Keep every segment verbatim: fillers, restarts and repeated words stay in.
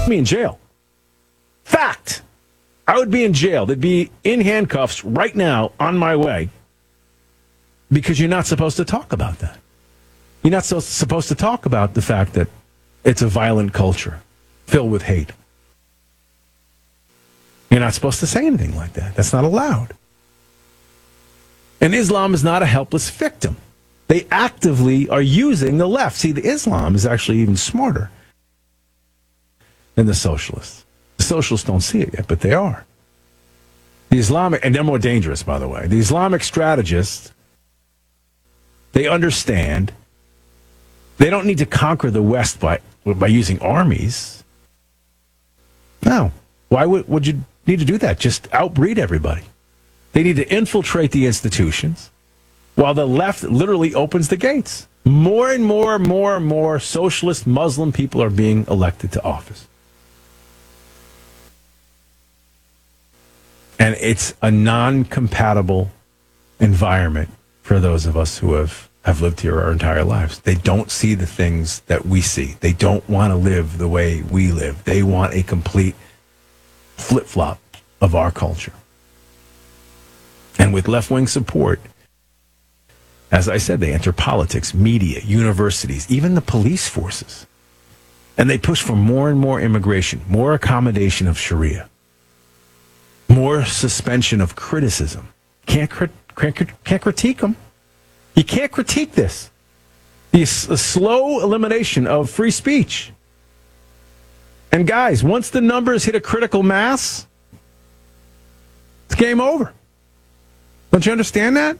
me in jail. Fact. I would be in jail. They'd be in handcuffs right now on my way because you're not supposed to talk about that. You're not so supposed to talk about the fact that it's a violent culture filled with hate. You're not supposed to say anything like that. That's not allowed. And Islam is not a helpless victim. They actively are using the left. See, the Islam is actually even smarter than the socialists. The socialists don't see it yet, but they are. The Islamic, and they're more dangerous, by the way. The Islamic strategists, they understand they don't need to conquer the West by by using armies. No. Why would, would you need to do that? Just outbreed everybody. They need to infiltrate the institutions while the left literally opens the gates. More and more and more and more socialist Muslim people are being elected to office. And it's a non-compatible environment for those of us who have, have lived here our entire lives. They don't see the things that we see. They don't want to live the way we live. They want a complete flip-flop of our culture. And with left-wing support, as I said, they enter politics, media, universities, even the police forces. And they push for more and more immigration, more accommodation of Sharia, more suspension of criticism. Can't, crit- can't, can't critique them. You can't critique this. The s- slow elimination of free speech. And guys, once the numbers hit a critical mass, it's game over. Don't you understand that?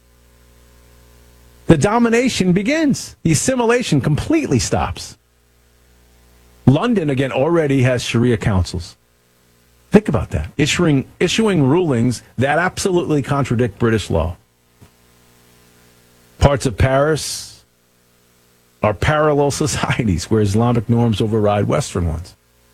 The domination begins. The assimilation completely stops. London, again, already has Sharia councils. Think about that. Issuing, issuing rulings that absolutely contradict British law. Parts of Paris are parallel societies where Islamic norms override Western ones.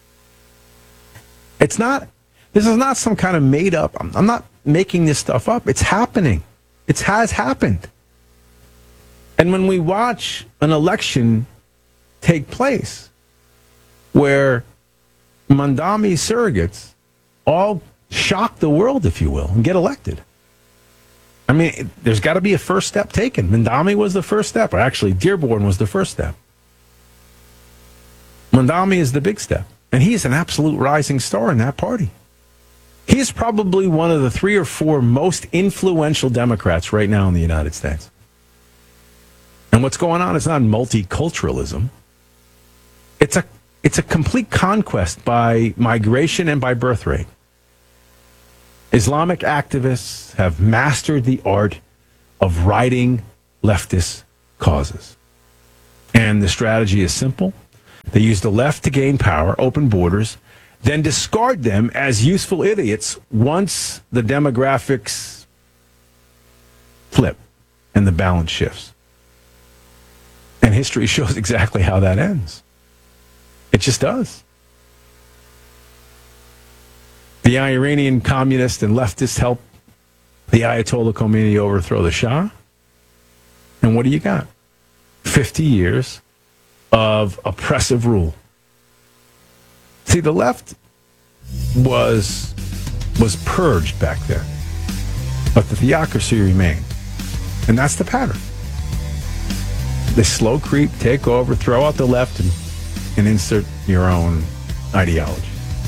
It's not, this is not some kind of made up, I'm, I'm not making this stuff up. It's happening. It has happened. And when we watch an election take place where Mandami surrogates all shock the world, if you will, and get elected. I mean, it, there's got to be a first step taken. Mandami was the first step, or actually Dearborn was the first step. Mandami is the big step, and he is an absolute rising star in that party. He is probably one of the three or four most influential Democrats right now in the United States. And what's going on is not multiculturalism. It's a it's a complete conquest by migration and by birth rate. Islamic activists have mastered the art of riding leftist causes. And the strategy is simple. They use the left to gain power, open borders, then discard them as useful idiots once the demographics flip and the balance shifts. And history shows exactly how that ends. It just does. The Iranian communists and leftists help the Ayatollah Khomeini overthrow the Shah. And what do you got? fifty years of oppressive rule. See, the left was was purged back then, but the theocracy remained. And that's the pattern. They slow creep, take over, throw out the left, and, and insert your own ideology.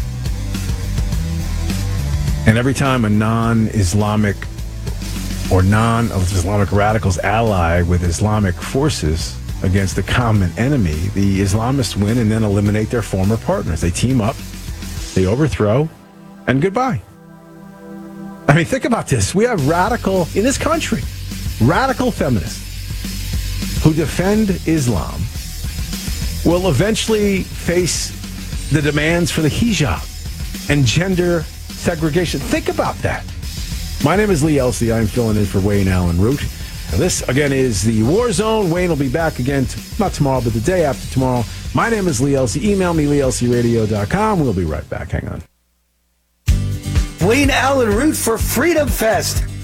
And every time a non-Islamic or non-Islamic radicals ally with Islamic forces against the common enemy, the Islamists win and then eliminate their former partners. They team up, they overthrow, and goodbye. I mean, think about this. We have radical, in this country, radical feminists who defend Islam will eventually face the demands for the hijab and gender segregation. Think about that. My name is Lee Elsey. I'm filling in for Wayne Allen Root. And this, again, is the War Zone. Wayne will be back again, t- not tomorrow, but the day after tomorrow. My name is Lee Elsey. Email me, lee elsey radio dot com. We'll be right back. Hang on. Wayne Allen Root for Freedom Fest.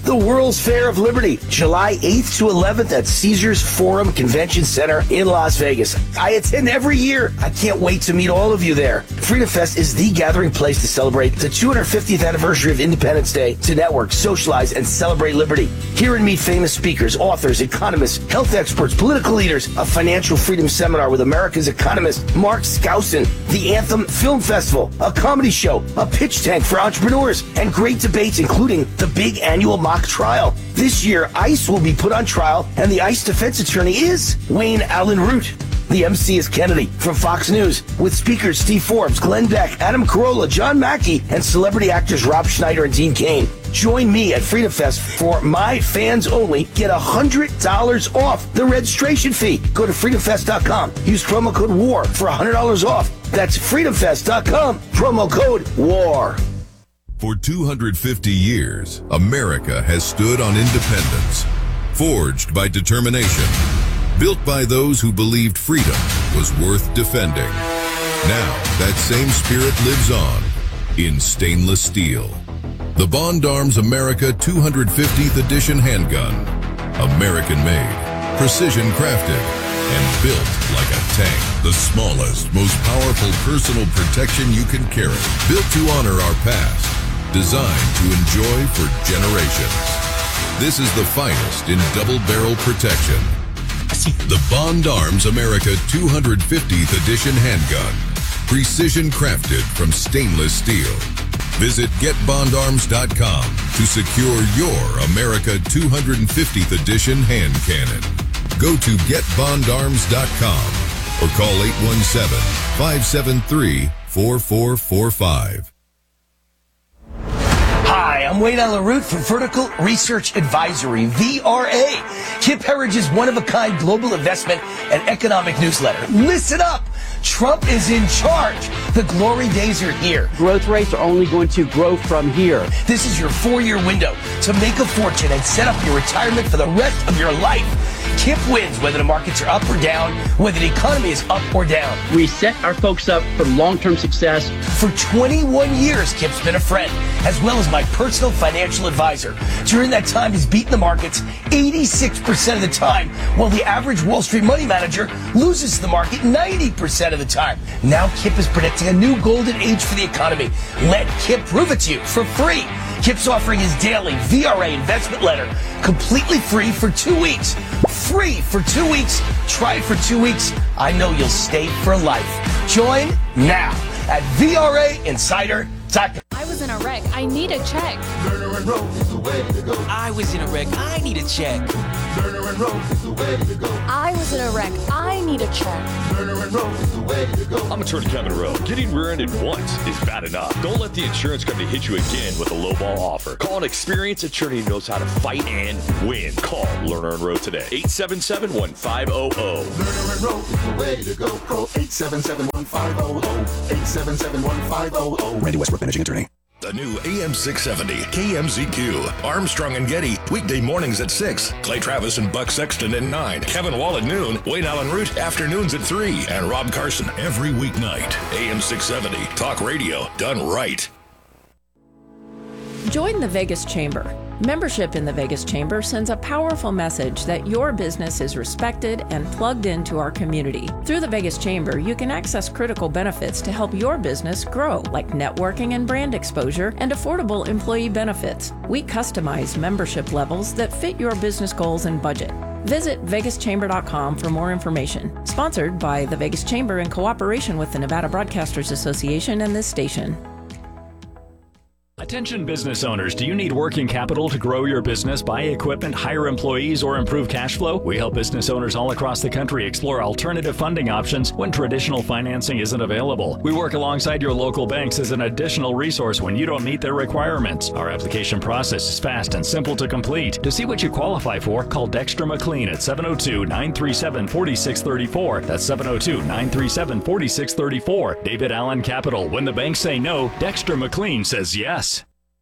the World's Fair of Liberty, July eighth to eleventh at Caesars Forum Convention Center in Las Vegas. I attend every year. I can't wait to meet all of you there. Freedom Fest is the gathering place to celebrate the two hundred fiftieth anniversary of Independence Day, to network, socialize, and celebrate liberty. Hear and meet famous speakers, authors, economists, health experts, political leaders, a financial freedom seminar with America's economist Mark Skousen, the Anthem Film Festival, a comedy show, a pitch tank for entrepreneurs, and great debates, including the big annual mock trial. This year, ICE will be put on trial, and the ICE defense attorney is Wayne Allen Root. The M C is Kennedy from Fox News, with speakers Steve Forbes, Glenn Beck, Adam Carolla, John Mackey, and celebrity actors Rob Schneider and Dean Cain. Join me at Freedom Fest for My Fans Only. Get one hundred dollars off the registration fee. Go to freedom fest dot com. Use promo code WAR for one hundred dollars off. That's freedom fest dot com. Promo code WAR. For two hundred fifty years, America has stood on independence, forged by determination, built by those who believed freedom was worth defending. Now, that same spirit lives on in stainless steel. The Bond Arms America two hundred fiftieth Edition handgun. American-made, precision-crafted, and built like a tank. The smallest, most powerful personal protection you can carry. Built to honor our past. Designed to enjoy for generations. This is the finest in double-barrel protection. The Bond Arms America two hundred fiftieth Edition handgun. Precision crafted from stainless steel. Visit get bond arms dot com to secure your America two hundred fiftieth Edition hand cannon. Go to get bond arms dot com or call eight one seven, five seven three, four four four five. Hi, I'm Wayne Allen Root from Vertical Research Advisory, V R A, Kip Herriage's one-of-a-kind global investment and economic newsletter. Listen up! Trump is in charge. The glory days are here. Growth rates are only going to grow from here. This is your four-year window to make a fortune and set up your retirement for the rest of your life. Kip wins whether the markets are up or down, whether the economy is up or down. We set our folks up for long-term success. For twenty-one years, Kip's been a friend, as well as my personal financial advisor. During that time, he's beaten the markets eighty-six percent of the time, while the average Wall Street money manager loses the market ninety percent of the time. Now Kip is predicting a new golden age for the economy. Let Kip prove it to you for free. Kip's offering his daily V R A investment letter completely free for two weeks. Free for two weeks. Try it for two weeks. I know you'll stay for life. Join now at V R A insider dot com. I was in a wreck. I need a check. Lerner and Rose is the way to go. I was in a wreck. I need a check. Lerner and Rose is the way to go. I was in a wreck. I need a check. Lerner and Rose is the way to go. I'm Attorney Kevin Rowe. Getting rear-ended once is bad enough. Don't let the insurance company hit you again with a lowball offer. Call an experienced attorney who knows how to fight and win. Call Lerner and Rowe today. eight seven seven, one five zero zero. Lerner and Rose is the way to go. Call eight seven seven, one five zero zero. eight seven seven, one five zero zero. Randy Westbrook, managing attorney. The new A M six seventy K M Z Q. Armstrong and Getty, weekday mornings at six. Clay Travis and Buck Sexton at nine. Kevin Wall at noon. Wayne Allen Root, afternoons at three. And Rob Carson every weeknight. A M six seventy, talk radio done right. Join the Vegas Chamber. Membership in the Vegas Chamber sends a powerful message that your business is respected and plugged into our community. Through the Vegas Chamber, you can access critical benefits to help your business grow, like networking and brand exposure and affordable employee benefits. We customize membership levels that fit your business goals and budget. Visit vegas chamber dot com for more information. Sponsored by the Vegas Chamber in cooperation with the Nevada Broadcasters Association and this station. Attention business owners, do you need working capital to grow your business, buy equipment, hire employees, or improve cash flow? We help business owners all across the country explore alternative funding options when traditional financing isn't available. We work alongside your local banks as an additional resource when you don't meet their requirements. Our application process is fast and simple to complete. To see what you qualify for, call Dexter McLean at seven oh two, nine three seven, four six three four. That's seven oh two, nine three seven, four six three four. David Allen Capital. When the banks say no, Dexter McLean says yes.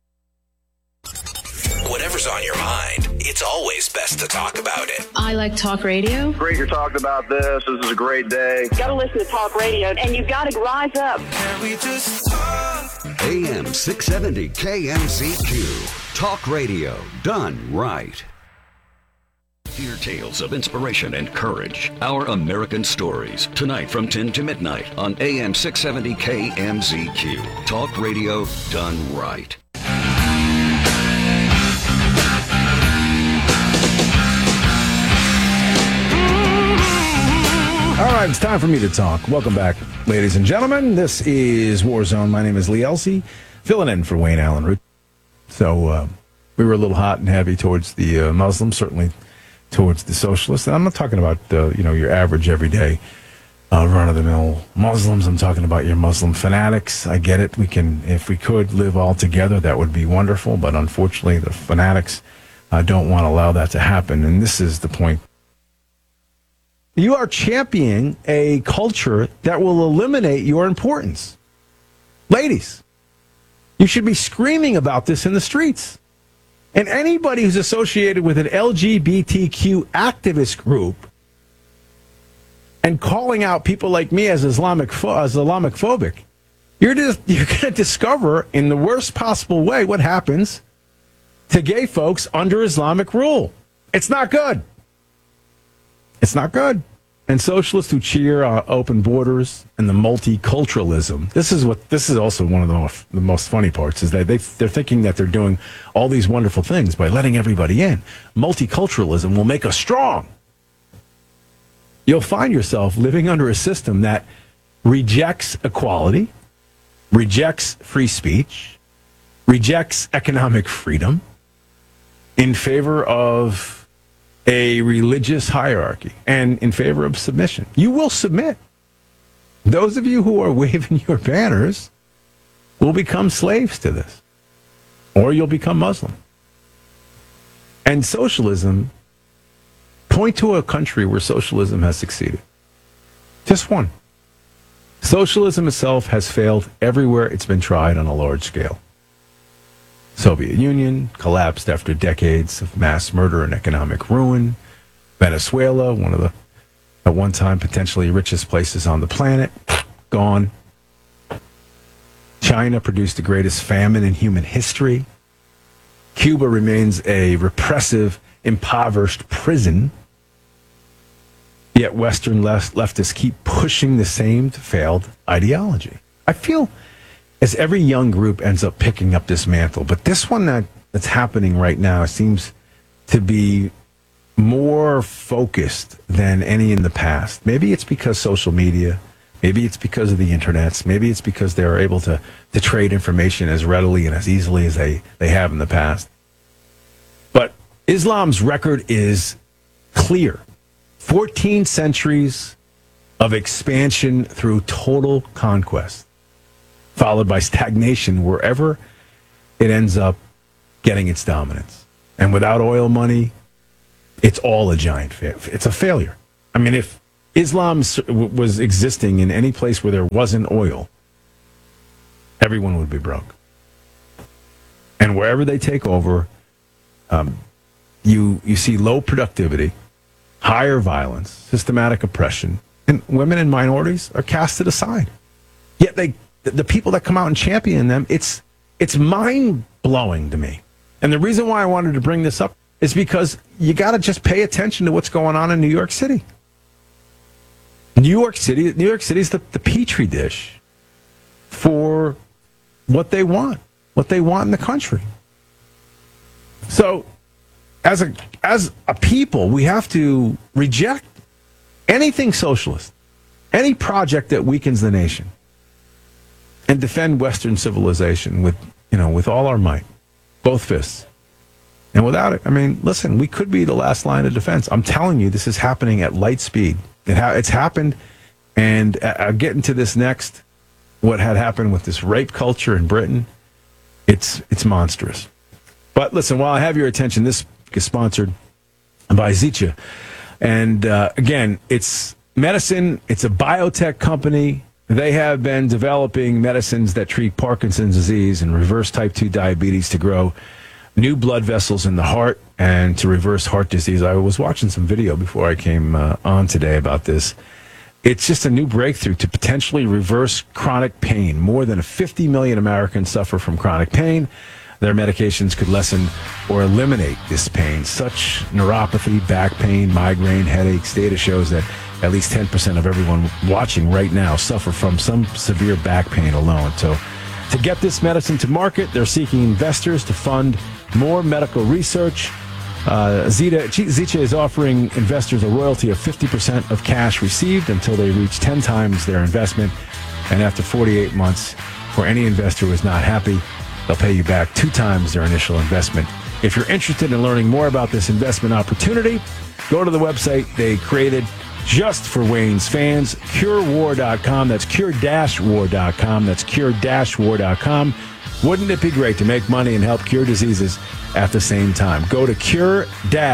Whatever's on your mind, it's always best to talk about it. I like talk radio. Great you're talking about this. This is a great day. Got to listen to talk radio, and you've got to rise up. Can we just talk? A M six seventy K M Z Q. Talk radio done right. Hear tales of inspiration and courage. Our American Stories. Tonight from ten to midnight on A M six seventy K M Z Q. Talk radio done right. All right, it's time for me to talk. Welcome back, ladies and gentlemen. This is Warzone. My name is Lee Elsey, filling in for Wayne Allen Root. So uh, we were a little hot and heavy towards the uh, Muslims, certainly towards the socialists. And I'm not talking about uh, you know your average, everyday, uh, run-of-the-mill Muslims. I'm talking about your Muslim fanatics. I get it. We can, if we could live all together, that would be wonderful. But unfortunately, the fanatics uh, don't want to allow that to happen. And this is the point. You are championing a culture that will eliminate your importance. Ladies, you should be screaming about this in the streets. And anybody who's associated with an L G B T Q activist group and calling out people like me as Islamic as Islamophobic, you're just, you're going to discover in the worst possible way what happens to gay folks under Islamic rule. It's not good. It's not good. And socialists who cheer uh, open borders and the multiculturalism. This is what this is also one of the most, the most funny parts is that they they're thinking that they're doing all these wonderful things by letting everybody in. Multiculturalism will make us strong. You'll find yourself living under a system that rejects equality, rejects free speech, rejects economic freedom in favor of a religious hierarchy and in favor of submission. You will submit. Those of you who are waving your banners will become slaves to this, or you'll become Muslim. And socialism, point to a country where socialism has succeeded. Just one. Socialism itself has failed everywhere it's been tried on a large scale. Soviet Union collapsed after decades of mass murder and economic ruin. Venezuela, one of the, at one time, potentially richest places on the planet, gone. China produced the greatest famine in human history. Cuba remains a repressive, impoverished prison. Yet Western left, leftists keep pushing the same failed ideology. I feel as every young group ends up picking up this mantle. But this one that, that's happening right now seems to be more focused than any in the past. Maybe it's because social media. Maybe it's because of the internets. Maybe it's because they're able to, to trade information as readily and as easily as they, they have in the past. But Islam's record is clear. fourteen centuries of expansion through total conquest, followed by stagnation wherever it ends up getting its dominance. And without oil money, it's all a giant failure. It's a failure. I mean, if Islam was existing in any place where there wasn't oil, everyone would be broke. And wherever they take over, um, you you see low productivity, higher violence, systematic oppression, and women and minorities are casted aside. Yet they the people that come out and champion them, it's it's mind-blowing to me. And the reason why I wanted to bring this up is because you got to just pay attention to what's going on in New York City. New York City, New York City is the, the petri dish for what they want, what they want in the country. So, as a as a people, we have to reject anything socialist, any project that weakens the nation, and defend Western civilization with, you know, with all our might, both fists. And without it, I mean, listen, we could be the last line of defense. I'm telling you, this is happening at light speed. It ha- it's happened, and I'll get into this next. What had happened with this rape culture in Britain, it's it's monstrous. But listen, while I have your attention, this is sponsored by Ziccia. And uh, again, it's medicine. It's a biotech company. They have been developing medicines that treat Parkinson's disease and reverse type two diabetes to grow new blood vessels in the heart and to reverse heart disease. I was watching some video before I came uh, on today about this. It's just a new breakthrough to potentially reverse chronic pain. More than fifty million Americans suffer from chronic pain. Their medications could lessen or eliminate this pain. Such neuropathy, back pain, migraine, headaches. Data shows that at least ten percent of everyone watching right now suffer from some severe back pain alone. So to get this medicine to market, they're seeking investors to fund more medical research. Uh, Zeta, Zeta is offering investors a royalty of fifty percent of cash received until they reach ten times their investment. And after forty-eight months, for any investor who is not happy, they'll pay you back two times their initial investment. If you're interested in learning more about this investment opportunity, go to the website they created just for Wayne's fans, cure war dot com. That's cure war dot com. That's cure war dot com. Wouldn't it be great to make money and help cure diseases at the same time? Go to cure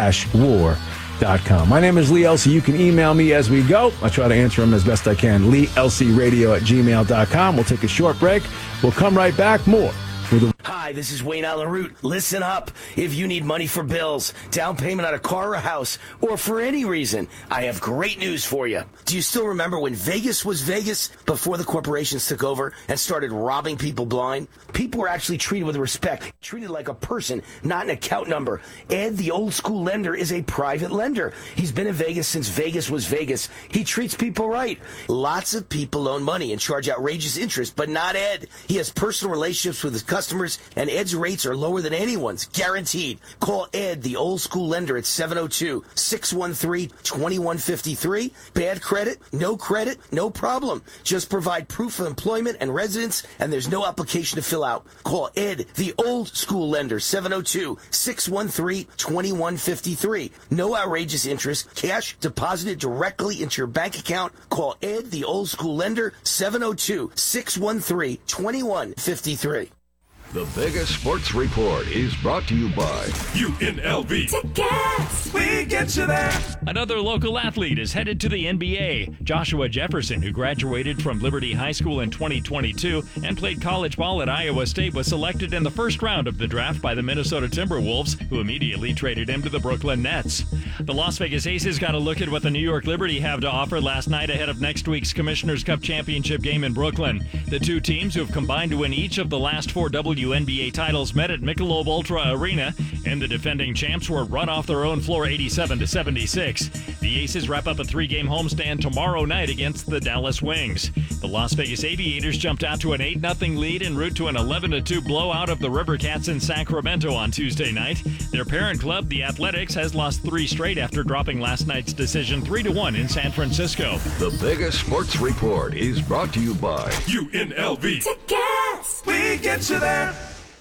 war dot com. My name is Lee Elsey. You can email me as we go. I try to answer them as best I can. Lee Elsey Radio at gmail dot com. We'll take a short break. We'll come right back. More with a Hi, this is Wayne Allen Root. Listen up. If you need money for bills, down payment on a car or a house, or for any reason, I have great news for you. Do you still remember when Vegas was Vegas before the corporations took over and started robbing people blind? People were actually treated with respect, treated like a person, not an account number. Ed, the old school lender, is a private lender. He's been in Vegas since Vegas was Vegas. He treats people right. Lots of people loan money and charge outrageous interest, but not Ed. He has personal relationships with his customers, and Ed's rates are lower than anyone's, guaranteed. Call Ed, the old school lender, at seven oh two, six one three, two one five three. Bad credit? No credit? No problem. Just provide proof of employment and residence, and there's no application to fill out. Call Ed, the old school lender, seven oh two, six one three, two one five three. No outrageous interest. Cash deposited directly into your bank account. Call Ed, the old school lender, seven oh two, six one three, two one five three. The Vegas Sports Report is brought to you by U N L V. Tickets! We get you there. Another local athlete is headed to the N B A. Joshua Jefferson, who graduated from Liberty High School in twenty twenty-two and played college ball at Iowa State, was selected in the first round of the draft by the Minnesota Timberwolves, who immediately traded him to the Brooklyn Nets. The Las Vegas Aces got a look at what the New York Liberty have to offer last night ahead of next week's Commissioner's Cup championship game in Brooklyn. The two teams, who have combined to win each of the last four W N B A titles, met at Michelob Ultra Arena, and the defending champs were run off their own floor eighty-seven to seventy-six. The Aces wrap up a three-game homestand tomorrow night against the Dallas Wings. The Las Vegas Aviators jumped out to an eight nothing lead en route to an eleven to two blowout of the River Cats in Sacramento on Tuesday night. Their parent club, the Athletics, has lost three straight after dropping last night's decision three to one in San Francisco. The Vegas Sports Report is brought to you by U N L V. Tickets! We get you there.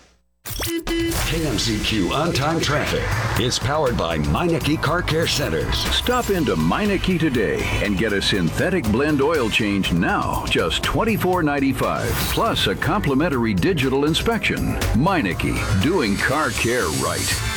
K M Z Q On Time Traffic is powered by Meineke Car Care Centers. Stop into Meineke today and get a synthetic blend oil change now, just twenty-four ninety-five, plus a complimentary digital inspection. Meineke, doing car care right.